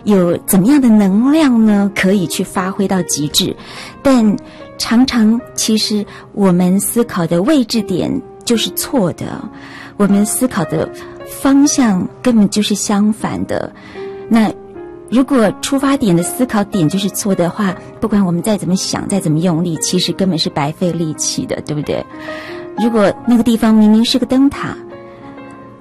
有怎么样的能量呢，可以去发挥到极致。但常常其实我们思考的位置点就是错的，我们思考的方向根本就是相反的。那如果出发点的思考点就是错的话，不管我们再怎么想，再怎么用力，其实根本是白费力气的，对不对？如果那个地方明明是个灯塔，